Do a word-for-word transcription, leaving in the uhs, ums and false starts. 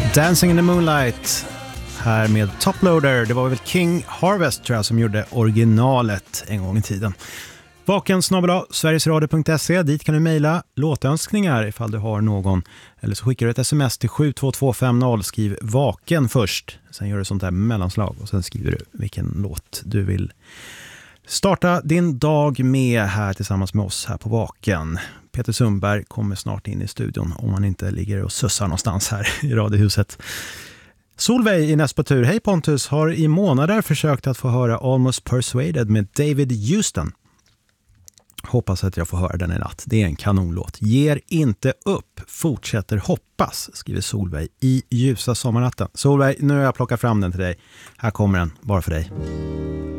Dancing in the Moonlight här med Toploader. Det var väl King Harvest tror jag som gjorde originalet en gång i tiden. Vaken snabel-a sverigesradio punkt se. Dit kan du mejla låtönskningar ifall du har någon. Eller så skickar du ett sms till sju två två fem noll. Skriv vaken först. Sen gör du sånt där mellanslag och sen skriver du vilken låt du vill starta din dag med här tillsammans med oss här på Vaken. Peter Sundberg kommer snart in i studion om han inte ligger och sussar någonstans här i radiohuset. Solveig i nästa tur. Hej Pontus, har i månader försökt att få höra Almost Persuaded med David Houston. Hoppas att jag får höra den i natt. Det är en kanonlåt. Ger inte upp, fortsätter hoppas, skriver Solveig i ljusa sommarnatten. Solveig, nu har jag plockat fram den till dig. Här kommer den, bara för dig.